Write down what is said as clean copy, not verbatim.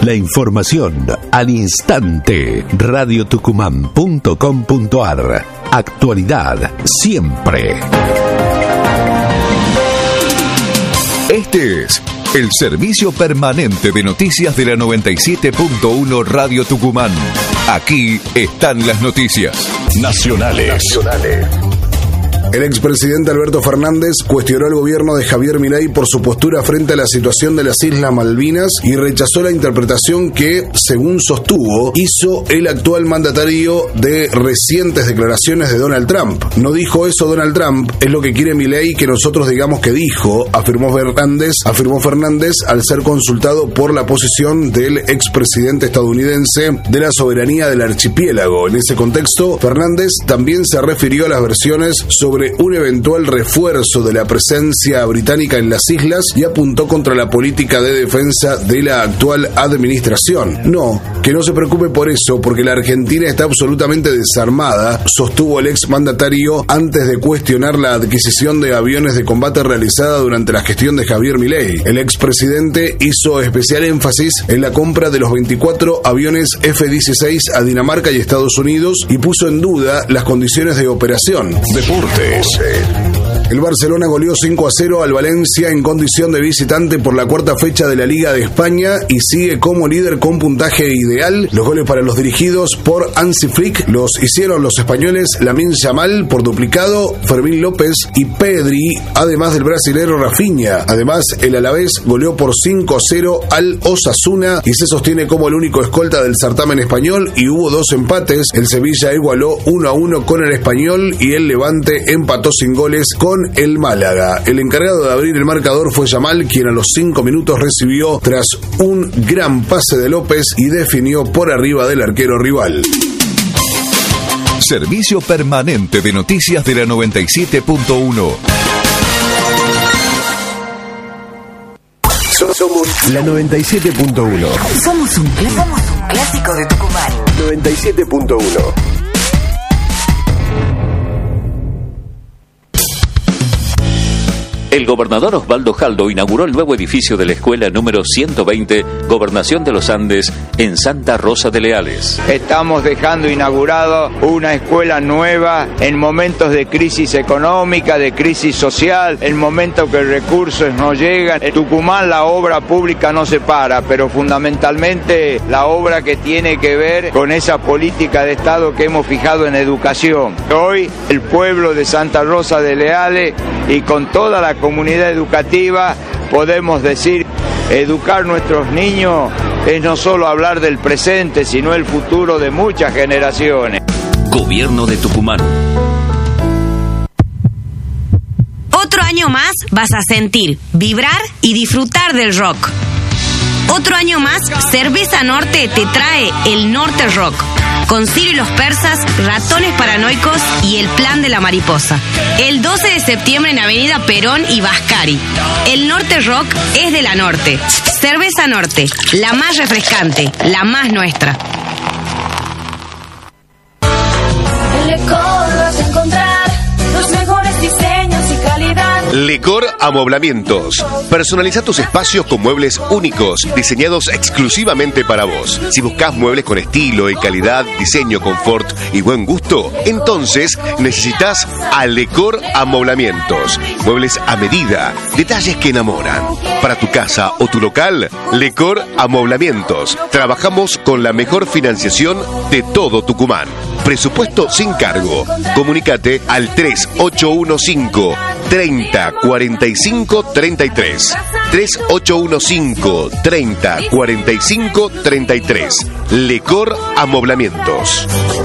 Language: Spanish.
La información al instante. radiotucumán.com.ar. Actualidad siempre. Este es el servicio permanente de noticias de la 97.1 Radio Tucumán. Aquí están las noticias nacionales. El expresidente Alberto Fernández cuestionó al gobierno de Javier Milei por su postura frente a la situación de las Islas Malvinas y rechazó la interpretación que, según sostuvo, hizo el actual mandatario de recientes declaraciones de Donald Trump. No dijo eso Donald Trump, es lo que quiere Milei que nosotros digamos que dijo, afirmó Fernández al ser consultado por la posición del expresidente estadounidense de la soberanía del archipiélago. En ese contexto, Fernández también se refirió a las versiones sobre un eventual refuerzo de la presencia británica en las islas y apuntó contra la política de defensa de la actual administración. No, que no se preocupe por eso, porque la Argentina está absolutamente desarmada, sostuvo el exmandatario antes de cuestionar la adquisición de aviones de combate realizada durante la gestión de Javier Milei. El expresidente hizo especial énfasis en la compra de los 24 aviones F-16 a Dinamarca y Estados Unidos y puso en duda las condiciones de operación. Deporte. El Barcelona goleó 5-0 al Valencia en condición de visitante por la cuarta fecha de la Liga de España y sigue como líder con puntaje ideal. Los goles para los dirigidos por Hansi Flick los hicieron los españoles Lamine Yamal por duplicado, Fermín López y Pedri, además del brasilero Rafinha. Además, el Alavés goleó por 5-0 al Osasuna y se sostiene como el único escolta del certamen español y hubo 2 empates. El Sevilla igualó 1-1 con el Español y el Levante empató sin goles con el Málaga. El encargado de abrir el marcador fue Yamal, quien a los 5 minutos recibió tras un gran pase de López y definió por arriba del arquero rival. Servicio permanente de noticias de la 97.1. Somos la 97.1. Somos un clásico de Tucumán. 97.1. El gobernador Osvaldo Jaldo inauguró el nuevo edificio de la escuela número 120, Gobernación de los Andes, en Santa Rosa de Leales. Estamos dejando inaugurado una escuela nueva en momentos de crisis económica, de crisis social, en momentos que recursos no llegan. En Tucumán la obra pública no se para, pero fundamentalmente la obra que tiene que ver con esa política de Estado que hemos fijado en educación. Hoy el pueblo de Santa Rosa de Leales y con toda la comunidad educativa podemos decir, educar nuestros niños es no solo hablar del presente, sino el futuro de muchas generaciones. Gobierno de Tucumán. Otro año más vas a sentir, vibrar y disfrutar del rock. Otro año más, Cerveza Norte te trae el Norte Rock. Con Ciro y los Persas, Ratones Paranoicos y El Plan de la Mariposa. El 12 de septiembre en Avenida Perón y Vascari. El Norte Rock es de la Norte. Cerveza Norte, la más refrescante, la más nuestra. En Lecor vas a encontrar los mejores diseños y calidad. Lecor Amoblamientos. Personaliza tus espacios con muebles únicos, diseñados exclusivamente para vos. Si buscas muebles con estilo y calidad, diseño, confort y buen gusto, entonces necesitas a Lecor Amoblamientos. Muebles a medida, detalles que enamoran. Para tu casa o tu local, Lecor Amoblamientos. Trabajamos con la mejor financiación de todo Tucumán. Presupuesto sin cargo. Comunícate al 3815 30 45 33. 3815 30 45 33. Lecor Amoblamientos.